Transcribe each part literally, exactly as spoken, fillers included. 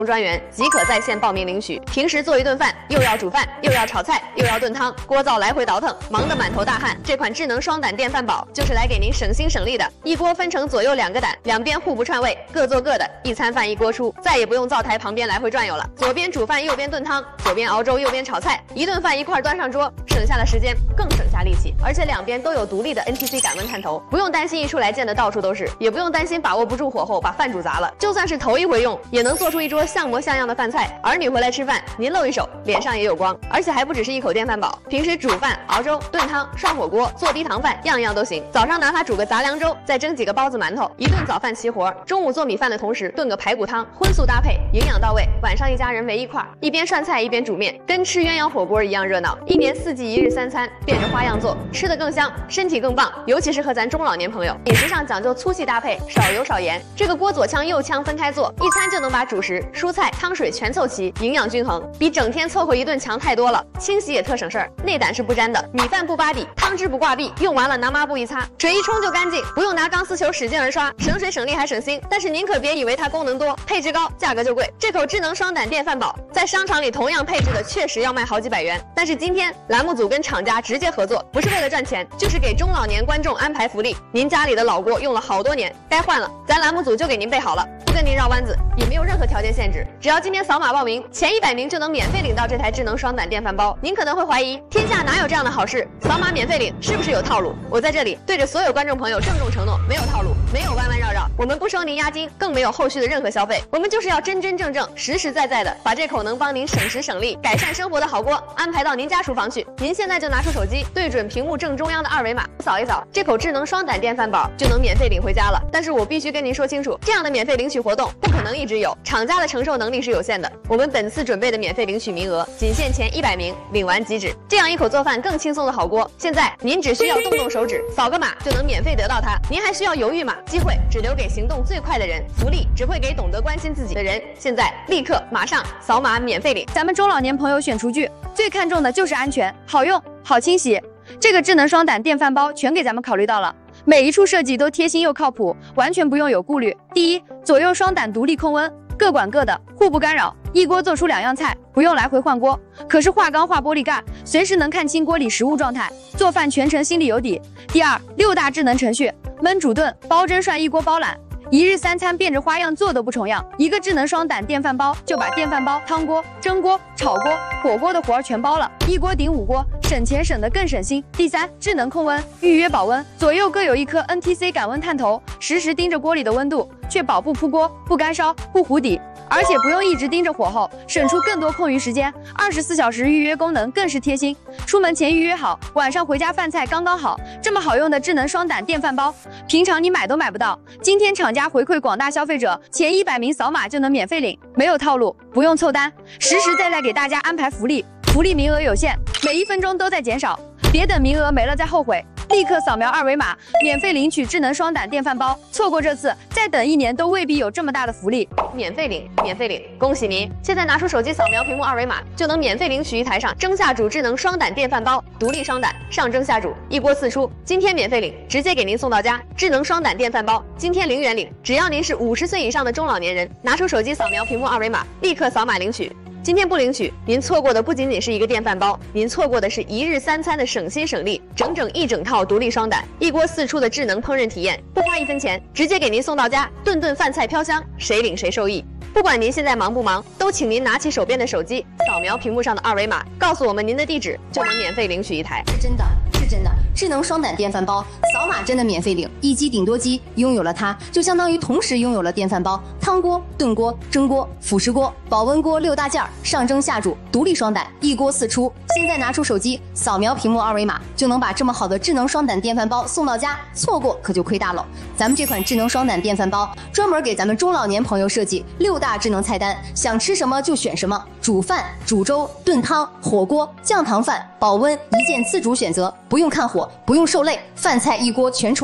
专员即可在线报名领取。平时做一顿饭，又要煮饭，又要炒菜，又要炖汤，锅灶来回倒腾，忙得满头大汗。这款智能双胆电饭煲就是来给您省心省力的。一锅分成左右两个胆，两边互不串味，各做各的，一餐饭一锅出，再也不用灶台旁边来回转悠了。左边煮饭，右边炖汤，左边熬粥，右边炒菜，一顿饭一块端上桌，省下了时间，更省下力气。而且两边都有独立的 N T C 感温探头，不用担心一出来溅得到处都是，也不用担心把握不住火候把饭煮砸了。就算是头一回用，也能做出一桌像模像样的饭菜。儿女回来吃饭，您露一手，脸上也有光。而且还不只是一口电饭煲，平时煮饭、熬粥、炖汤、涮火锅、做低糖饭，样样都行。早上哪怕煮个杂粮粥，再蒸几个包子馒头，一顿早饭齐活。中午做米饭的同时炖个排骨汤，荤素搭配，营养到位。晚上一家人围一块，一边涮菜一边煮面，跟吃鸳鸯火锅一样热闹。一年四季一日三餐，变着花样做，吃得更香，身体更棒。尤其适合咱中老年朋友，饮食上讲究粗细搭配，少油少盐。这个锅左腔右腔分开做，一餐就能把主食、蔬菜、汤水全凑齐，营养均衡，比整天凑合一顿强太多了。清洗也特省事儿，内胆是不粘的，米饭不扒底，汤汁不挂壁，用完了拿抹布一擦，水一冲就干净，不用拿钢丝球使劲儿刷，省水省力还省心。但是您可别以为它功能多，配置高，价格就贵。这口智能双胆电饭煲在商场里同样配置的确实要卖好几百元，但是今天栏目组跟厂家直接合作，不是为了赚钱，就是给中老年观众安排福利。您家里的老锅用了好多年，该换了，咱栏目组就给您备好了，不跟您绕弯子，也没有任何条件限制，只要今天扫码报名，前一百名就能免费领到这台智能双胆电饭煲。您可能会怀疑，天下哪有这样的好事？扫码免费领是不是有套路？我在这里对着所有观众朋友郑重承诺，没有套路，没有弯弯绕绕，我们不收您押金，更没有后续的任何消费，我们就是要真真正正、实实在在的把这口能帮您省时省力、改善生活的好锅安排到您家厨房去。您现在就拿出手机，对准屏幕正中央的二维码，扫一扫，这口智能双胆电饭煲就能免费领回家了。但是我必须跟您说清楚，这样的免费领取活动不可能一直有，厂家的承受能力是有限的。我们本次准备的免费领取名额仅限前一百名，领完即止。这样一口做饭更轻松的好锅，现在您只需要动动手指，扫个码就能免费得到它。您还需要犹豫吗？机会只留给行动最快的人，福利只会给懂得关心自己的人。现在立刻马上扫码免费领。 咱们中老年朋友选厨具最看重的就是安全、好用、好清洗。这个智能双胆电饭煲全给咱们考虑到了，每一处设计都贴心又靠谱，完全不用有顾虑。第一，左右双胆独立控温，各管各的，互不干扰，一锅做出两样菜，不用来回换锅。可是化钢化玻璃盖，随时能看清锅里食物状态，做饭全程心里有底。第二，六大智能程序，焖煮炖、煲蒸涮一锅包揽，一日三餐变着花样做都不重样。一个智能双胆电饭煲就把电饭煲、汤锅、蒸锅、炒锅、火锅的活儿全包了，一锅顶五锅，省钱省得更省心。第三，智能控温，预约保温，左右各有一颗 N T C 感温探头，实时盯着锅里的温度，确保不扑锅、不干烧、不糊底。而且不用一直盯着火候，省出更多空余时间。二十四小时预约功能更是贴心，出门前预约好，晚上回家饭菜刚刚好。这么好用的智能双胆电饭煲，平常你买都买不到。今天厂家回馈广大消费者，前一百名扫码就能免费领，没有套路，不用凑单，实实在在给大家安排福利。福利名额有限，每一分钟都在减少，别等名额没了再后悔。立刻扫描二维码，免费领取智能双胆电饭煲。错过这次，再等一年都未必有这么大的福利。 免费领，免费领，恭喜您！现在拿出手机扫描屏幕二维码，就能免费领取一台上蒸下煮智能双胆电饭煲，独立双胆，上蒸下煮，一锅四出。今天免费领，直接给您送到家。智能双胆电饭煲，今天零元领，只要您是五十岁以上的中老年人，拿出手机扫描屏幕二维码，立刻扫码领取。今天不领取，您错过的不仅仅是一个电饭煲，您错过的是一日三餐的省心省力，整整一整套独立双胆，一锅四出的智能烹饪体验，不花一分钱，直接给您送到家，顿顿饭菜飘香，谁领谁受益。不管您现在忙不忙，都请您拿起手边的手机，扫描屏幕上的二维码，告诉我们您的地址，就能免费领取一台。 是真的，是真的，智能双胆电饭煲，扫码真的免费领，一机顶多机，拥有了它，就相当于同时拥有了电饭煲、汤锅、炖锅、蒸锅、辅食锅、保温锅六大件儿，上蒸下煮，独立双胆，一锅四出。现在拿出手机，扫描屏幕二维码，就能把这么好的智能双胆电饭煲送到家，错过可就亏大了。咱们这款智能双胆电饭煲，专门给咱们中老年朋友设计六大智能菜单，想吃什么就选什么，煮饭、煮粥、炖汤、火锅、酱糖饭、保温，一键自主选择，不用看火，不用受累，饭菜一锅全出来。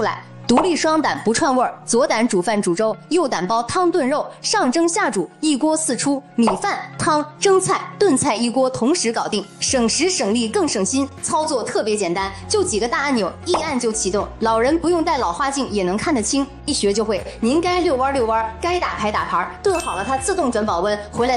独立双胆不串味儿，左胆煮饭煮粥，右胆煲汤炖肉，上蒸下煮，一锅四出，米饭、汤、蒸菜、炖菜一锅同时搞定，省时省力更省心，操作特别简单，就几个大按钮，一按就启动，老人不用戴老花镜也能看得清，一学就会。您该遛弯遛弯，该打牌打牌，炖好了它自动转保温，回来。